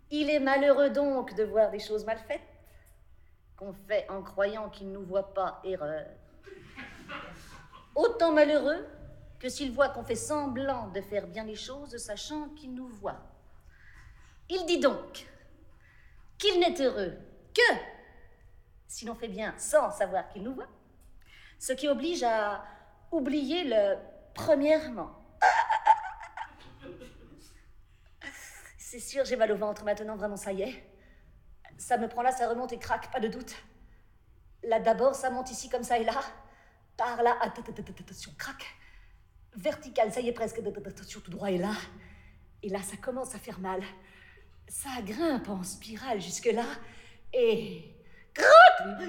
Il est malheureux donc de voir des choses mal faites, qu'on fait en croyant qu'il ne nous voit pas erreur. Autant malheureux que s'il voit qu'on fait semblant de faire bien les choses, sachant qu'il nous voit. Il dit donc qu'il n'est heureux que si l'on fait bien sans savoir qu'il nous voit, ce qui oblige à oublier le premièrement. C'est sûr, j'ai mal au ventre maintenant, vraiment, ça y est. Ça me prend là, ça remonte et craque, pas de doute. Là d'abord, ça monte ici comme ça et là. Par là, attention, craque. Vertical, ça y est presque, attention, tout droit et là. Et là, ça commence à faire mal. Ça grimpe en spirale jusque-là. Et... Craque.